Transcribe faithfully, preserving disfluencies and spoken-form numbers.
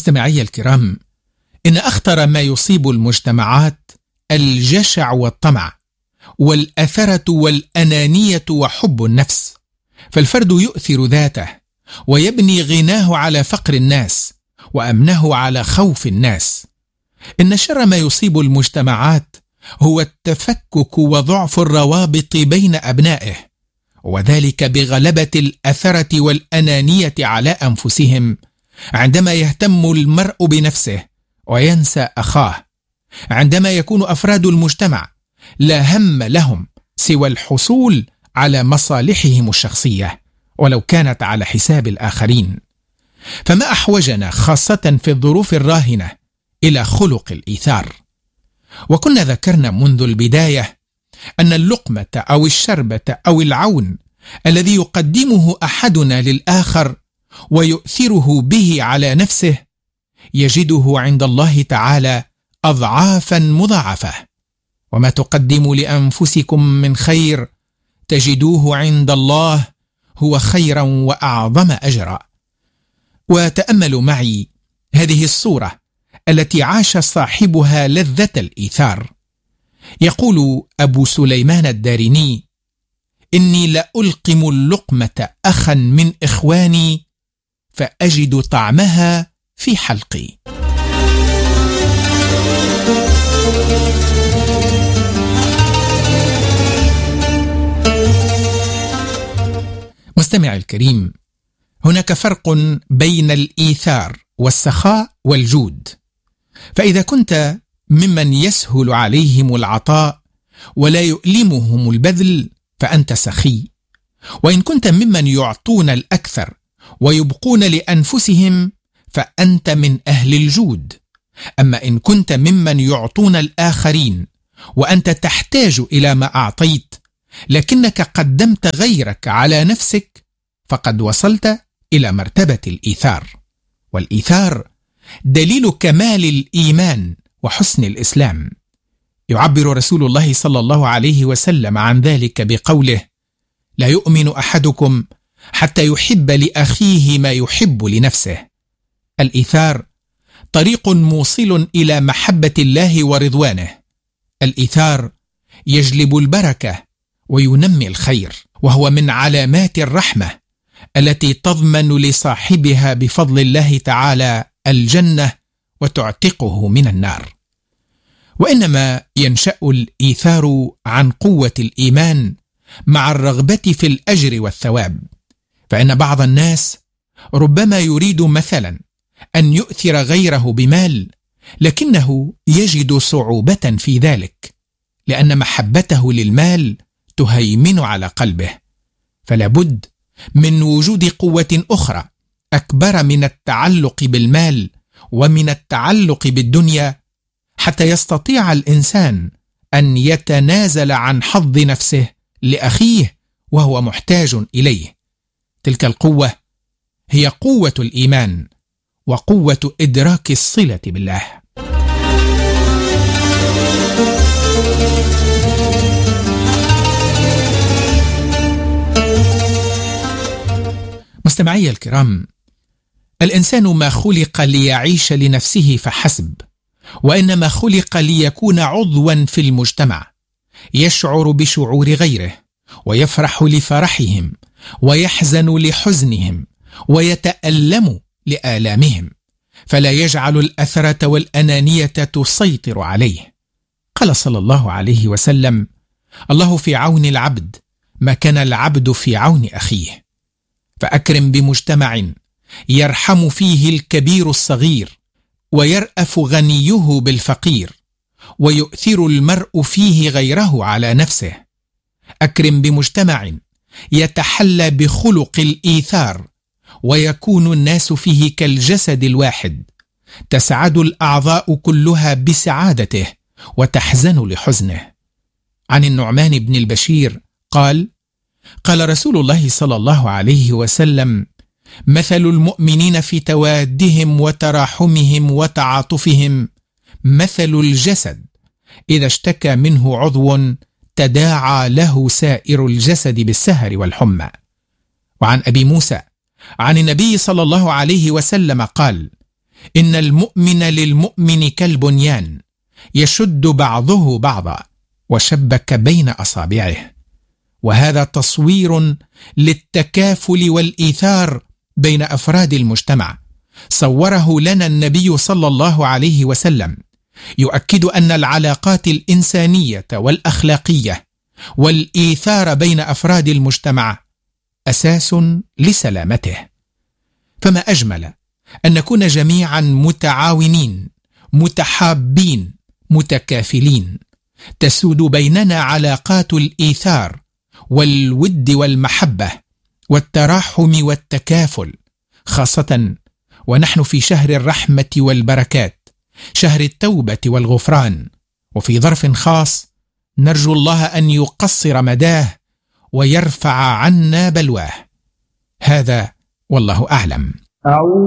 مستمعي الكرام، إن أخطر ما يصيب المجتمعات الجشع والطمع والأثرة والأنانية وحب النفس، فالفرد يؤثر ذاته ويبني غناه على فقر الناس وأمنه على خوف الناس. إن شر ما يصيب المجتمعات هو التفكك وضعف الروابط بين أبنائه، وذلك بغلبة الأثرة والأنانية على أنفسهم، عندما يهتم المرء بنفسه وينسى أخاه، عندما يكون أفراد المجتمع لا هم لهم سوى الحصول على مصالحهم الشخصية ولو كانت على حساب الآخرين. فما أحوجنا خاصة في الظروف الراهنة إلى خلق الإيثار. وكنا ذكرنا منذ البداية أن اللقمة أو الشربة أو العون الذي يقدمه أحدنا للآخر ويؤثره به على نفسه يجده عند الله تعالى أضعافا مضاعفة. وما تقدموا لأنفسكم من خير تجدوه عند الله هو خيرا وأعظم أجرا. وتأملوا معي هذه الصورة التي عاش صاحبها لذة الإيثار. يقول أبو سليمان الداريني: إني لألقم اللقمة أخا من إخواني فأجد طعمها في حلقي. مستمع الكريم، هناك فرق بين الإيثار والسخاء والجود. فإذا كنت ممن يسهل عليهم العطاء ولا يؤلمهم البذل فأنت سخي، وإن كنت ممن يعطون الأكثر ويبقون لأنفسهم فأنت من أهل الجود. أما إن كنت ممن يعطون الآخرين وأنت تحتاج إلى ما أعطيت لكنك قدمت غيرك على نفسك فقد وصلت إلى مرتبة الإيثار. والإيثار دليل كمال الإيمان وحسن الإسلام. يعبر رسول الله صلى الله عليه وسلم عن ذلك بقوله: لا يؤمن أحدكم حتى يحب لأخيه ما يحب لنفسه. الإيثار طريق موصل إلى محبة الله ورضوانه. الإيثار يجلب البركة وينمي الخير، وهو من علامات الرحمة التي تضمن لصاحبها بفضل الله تعالى الجنة وتعتقه من النار. وإنما ينشأ الإيثار عن قوة الإيمان مع الرغبة في الأجر والثواب. فإن بعض الناس ربما يريد مثلا أن يؤثر غيره بمال، لكنه يجد صعوبة في ذلك لأن محبته للمال تهيمن على قلبه. فلا بد من وجود قوة أخرى أكبر من التعلق بالمال ومن التعلق بالدنيا حتى يستطيع الإنسان أن يتنازل عن حظ نفسه لأخيه وهو محتاج إليه. تلك القوة هي قوة الإيمان وقوة إدراك الصلة بالله. مستمعي الكرام، الإنسان ما خلق ليعيش لنفسه فحسب، وإنما خلق ليكون عضوا في المجتمع، يشعر بشعور غيره ويفرح لفرحهم ويحزن لحزنهم ويتألم لآلامهم، فلا يجعل الأثرة والأنانية تسيطر عليه. قال صلى الله عليه وسلم: الله في عون العبد ما كان العبد في عون أخيه. فأكرم بمجتمع يرحم فيه الكبير الصغير ويرأف غنيه بالفقير ويؤثر المرء فيه غيره على نفسه. أكرم بمجتمع يتحلى بخلق الإيثار ويكون الناس فيه كالجسد الواحد، تسعد الأعضاء كلها بسعادته وتحزن لحزنه. عن النعمان بن البشير قال: قال رسول الله صلى الله عليه وسلم: مثل المؤمنين في توادهم وتراحمهم وتعاطفهم مثل الجسد إذا اشتكى منه عضو تداعى له سائر الجسد بالسهر والحمى. وعن أبي موسى عن النبي صلى الله عليه وسلم قال: إن المؤمن للمؤمن كالبنيان يشد بعضه بعضا وشبك بين أصابعه. وهذا تصوير للتكافل والإيثار بين أفراد المجتمع صوره لنا النبي صلى الله عليه وسلم، يؤكد أن العلاقات الإنسانية والأخلاقية والإيثار بين أفراد المجتمع أساس لسلامته. فما أجمل أن نكون جميعا متعاونين متحابين متكافلين، تسود بيننا علاقات الإيثار والود والمحبة والتراحم والتكافل، خاصة ونحن في شهر الرحمة والبركات، شهر التوبة والغفران، وفي ظرف خاص نرجو الله أن يقصر مداه ويرفع عنا بلواه. هذا والله أعلم.